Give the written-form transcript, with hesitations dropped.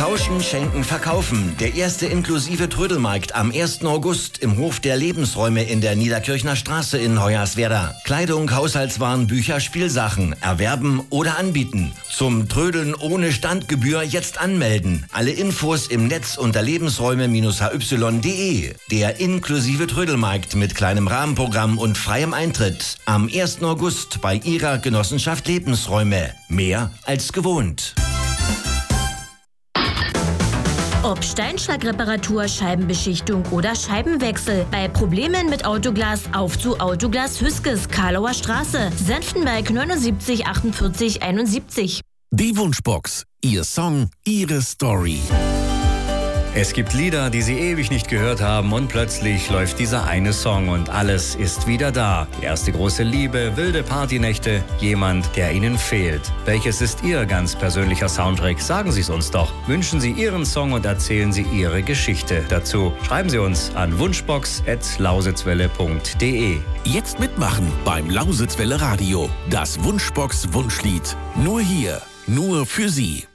Tauschen, Schenken, Verkaufen. Der erste inklusive Trödelmarkt am 1. August im Hof der Lebensräume in der Niederkirchner Straße in Hoyerswerda. Kleidung, Haushaltswaren, Bücher, Spielsachen. Erwerben oder anbieten. Zum Trödeln ohne Standgebühr jetzt anmelden. Alle Infos im Netz unter lebensräume-hy.de. Der inklusive Trödelmarkt mit kleinem Rahmenprogramm und freiem Eintritt. Am 1. August bei Ihrer Genossenschaft Lebensräume. Mehr als gewohnt. Ob Steinschlagreparatur, Scheibenbeschichtung oder Scheibenwechsel. Bei Problemen mit Autoglas auf zu Autoglas Hüskes, Karlauer Straße, Senftenberg 79 48 71. Die Wunschbox. Ihr Song, Ihre Story. Es gibt Lieder, die Sie ewig nicht gehört haben und plötzlich läuft dieser eine Song und alles ist wieder da. Die erste große Liebe, wilde Partynächte, jemand, der Ihnen fehlt. Welches ist Ihr ganz persönlicher Soundtrack? Sagen Sie es uns doch. Wünschen Sie Ihren Song und erzählen Sie Ihre Geschichte dazu. Schreiben Sie uns an wunschbox@lausitzwelle.de. Jetzt mitmachen beim Lausitzwelle Radio. Das Wunschbox Wunschlied. Nur hier, nur für Sie.